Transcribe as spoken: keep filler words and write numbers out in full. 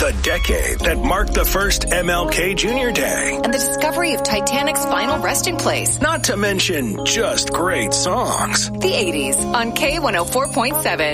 The decade that marked the first M L K Junior Day. And the discovery of Titanic's final resting place. Not to mention just great songs. The eighties on K one oh four point seven.